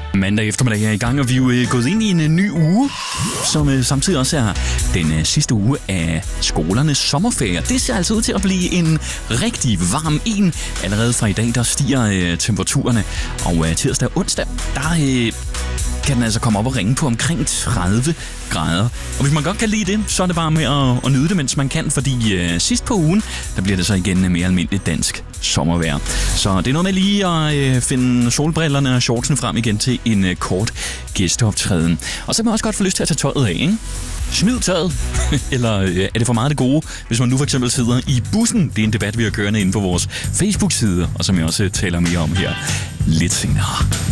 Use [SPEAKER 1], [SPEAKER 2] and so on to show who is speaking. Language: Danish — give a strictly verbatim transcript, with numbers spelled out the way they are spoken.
[SPEAKER 1] Mandag eftermiddag er i gang, og vi er jo gået ind i en ny uge, som samtidig også er den sidste uge af skolernes sommerferie. Det ser altså ud til at blive en rigtig varm en. Allerede fra i dag, der stiger temperaturerne, og tirsdag og onsdag, der kan den altså komme op og ringe på omkring tredive grader. Og hvis man godt kan lide det, så er det bare med at, at nyde det, mens man kan, fordi øh, sidst på ugen, der bliver det så igen mere almindeligt dansk sommervejr. Så det er noget med lige at øh, finde solbrillerne og shortsene frem igen til en øh, kort gæsteoptræden. Og så kan man også godt få lyst til at tage tøjet af, ikke? Smid tøjet. Eller øh, er det for meget det gode, hvis man nu for eksempel sidder i bussen? Det er en debat, vi har kørende inde på vores Facebook-side, og som jeg også taler mere om her lidt senere.